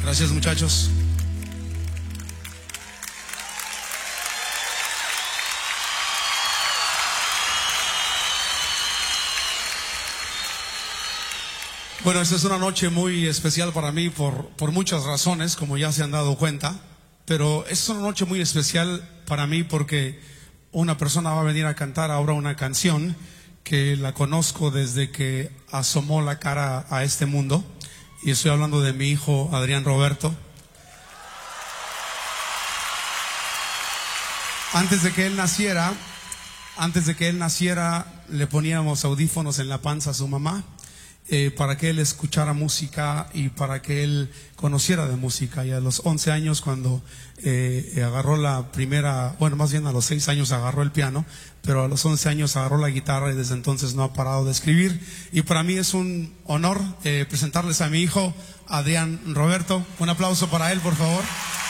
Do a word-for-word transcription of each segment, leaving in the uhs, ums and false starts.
Gracias, muchachos. Bueno, esta es una noche muy especial para mí por, por muchas razones, como ya se han dado cuenta, pero es una noche muy especial para mí porque una persona va a venir a cantar ahora una canción que la conozco desde que asomó la cara a este mundo, y estoy hablando de mi hijo Adrián Roberto. Antes de que él naciera, antes de que él naciera, le poníamos audífonos en la panza a su mamá. Eh, para que él escuchara música y para que él conociera de música. Y a los once años, cuando eh, agarró la primera, bueno, más bien a los seis años agarró el piano, pero a los once años agarró la guitarra y desde entonces no ha parado de escribir. Y para mí es un honor eh, presentarles a mi hijo Adrián Roberto. Un aplauso para él, por favor.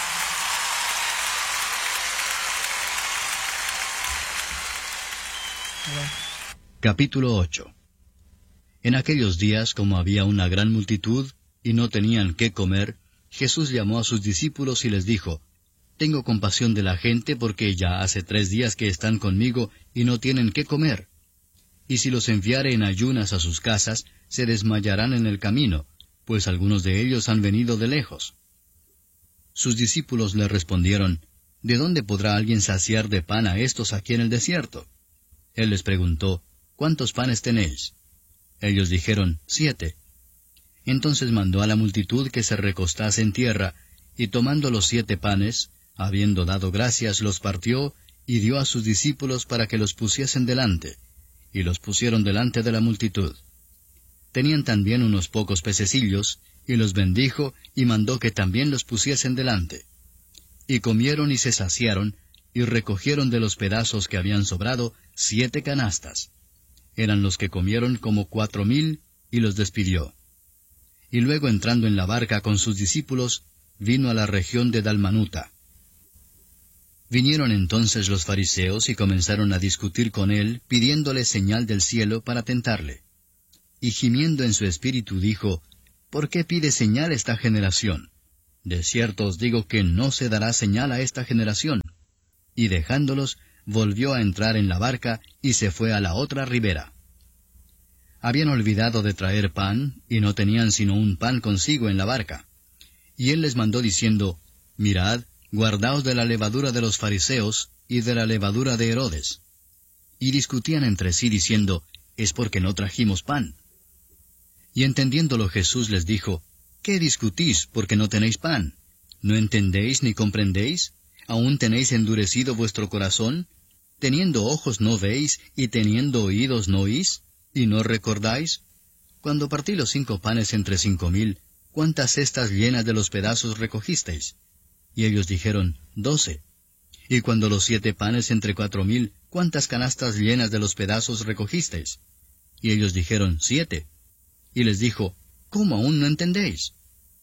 Capítulo ocho. En aquellos días, como había una gran multitud, y no tenían qué comer, Jesús llamó a sus discípulos y les dijo, Tengo compasión de la gente, porque ya hace tres días que están conmigo, y no tienen qué comer. Y si los enviare en ayunas a sus casas, se desmayarán en el camino, pues algunos de ellos han venido de lejos. Sus discípulos le respondieron, ¿De dónde podrá alguien saciar de pan a estos aquí en el desierto? Él les preguntó, ¿Cuántos panes tenéis? Ellos dijeron, siete. Entonces mandó a la multitud que se recostase en tierra, y tomando los siete panes, habiendo dado gracias, los partió, y dio a sus discípulos para que los pusiesen delante, y los pusieron delante de la multitud. Tenían también unos pocos pececillos, y los bendijo, y mandó que también los pusiesen delante. Y comieron y se saciaron, y recogieron de los pedazos que habían sobrado siete canastas. Eran los que comieron como cuatro mil, y los despidió. Y luego entrando en la barca con sus discípulos, vino a la región de Dalmanuta. Vinieron entonces los fariseos y comenzaron a discutir con él, pidiéndole señal del cielo para tentarle. Y gimiendo en su espíritu dijo, ¿Por qué pide señal esta generación? De cierto os digo que no se dará señal a esta generación. Y dejándolos, volvió a entrar en la barca y se fue a la otra ribera. Habían olvidado de traer pan, y no tenían sino un pan consigo en la barca. Y él les mandó diciendo, Mirad, guardaos de la levadura de los fariseos y de la levadura de Herodes. Y discutían entre sí diciendo, Es porque no trajimos pan. Y entendiéndolo Jesús les dijo, ¿Qué discutís porque no tenéis pan? ¿No entendéis ni comprendéis? ¿Aún tenéis endurecido vuestro corazón? ¿Teniendo ojos no veis, y teniendo oídos no oís? ¿Y no recordáis? Cuando partí los cinco panes entre cinco mil, ¿cuántas cestas llenas de los pedazos recogisteis? Y ellos dijeron, doce. Y cuando los siete panes entre cuatro mil, ¿cuántas canastas llenas de los pedazos recogisteis? Y ellos dijeron, siete. Y les dijo, ¿cómo aún no entendéis?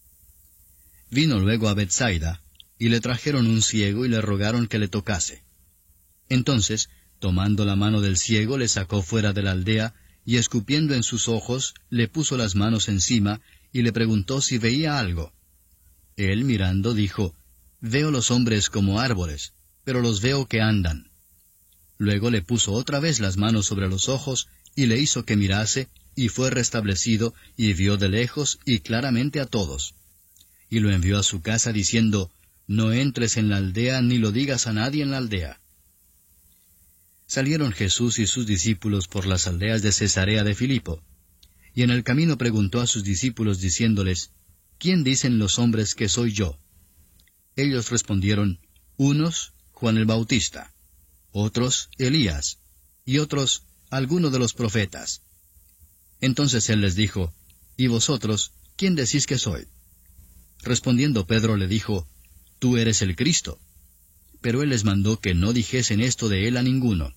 Vino luego a Bethsaida, y le trajeron un ciego y le rogaron que le tocase. Entonces, tomando la mano del ciego, le sacó fuera de la aldea, y escupiendo en sus ojos, le puso las manos encima, y le preguntó si veía algo. Él, mirando, dijo, Veo los hombres como árboles, pero los veo que andan. Luego le puso otra vez las manos sobre los ojos, y le hizo que mirase, y fue restablecido, y vio de lejos y claramente a todos. Y lo envió a su casa diciendo, No entres en la aldea, ni lo digas a nadie en la aldea. Salieron Jesús y sus discípulos por las aldeas de Cesarea de Filipo. Y en el camino preguntó a sus discípulos diciéndoles, ¿Quién dicen los hombres que soy yo? Ellos respondieron, unos, Juan el Bautista, otros, Elías, y otros, alguno de los profetas. Entonces él les dijo, ¿Y vosotros, quién decís que soy? Respondiendo Pedro le dijo, Tú eres el Cristo. Pero él les mandó que no dijesen esto de él a ninguno.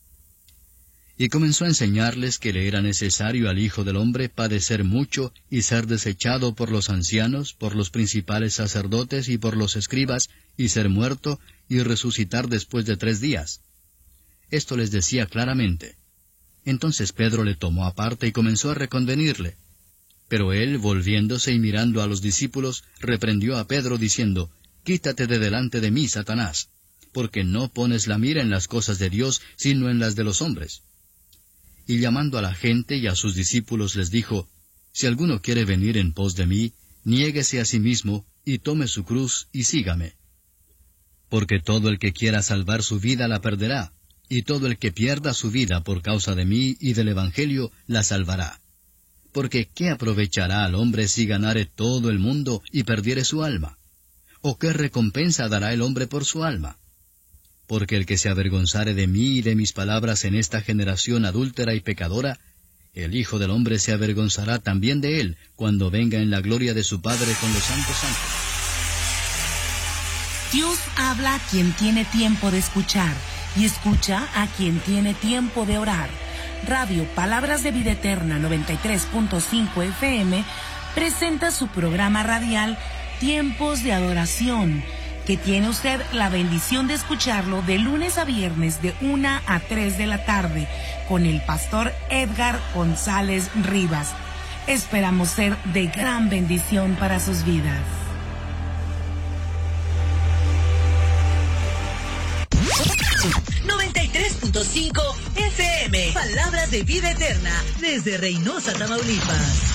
Y comenzó a enseñarles que le era necesario al Hijo del Hombre padecer mucho y ser desechado por los ancianos, por los principales sacerdotes y por los escribas, y ser muerto y resucitar después de tres días. Esto les decía claramente. Entonces Pedro le tomó aparte y comenzó a reconvenirle. Pero él, volviéndose y mirando a los discípulos, reprendió a Pedro, diciendo, «Quítate de delante de mí, Satanás, porque no pones la mira en las cosas de Dios, sino en las de los hombres». Y llamando a la gente y a sus discípulos les dijo, «Si alguno quiere venir en pos de mí, niéguese a sí mismo, y tome su cruz, y sígame. Porque todo el que quiera salvar su vida la perderá, y todo el que pierda su vida por causa de mí y del Evangelio la salvará. Porque ¿qué aprovechará al hombre si ganare todo el mundo y perdiere su alma? ¿O qué recompensa dará el hombre por su alma? Porque el que se avergonzare de mí y de mis palabras en esta generación adúltera y pecadora, el Hijo del Hombre se avergonzará también de él, cuando venga en la gloria de su Padre con los santos ángeles». Dios habla a quien tiene tiempo de escuchar, y escucha a quien tiene tiempo de orar. Radio Palabras de Vida Eterna noventa y tres punto cinco F M presenta su programa radial Tiempos de Adoración, que tiene usted la bendición de escucharlo de lunes a viernes de una a tres de la tarde con el pastor Edgar González Rivas. Esperamos ser de gran bendición para sus vidas. noventa y tres punto cinco F M, Palabras de Vida Eterna, desde Reynosa, Tamaulipas.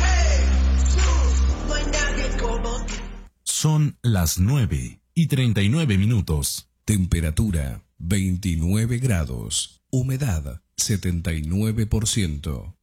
Son las nueve y treinta y nueve minutos. Temperatura veintinueve grados. Humedad setenta y nueve por ciento.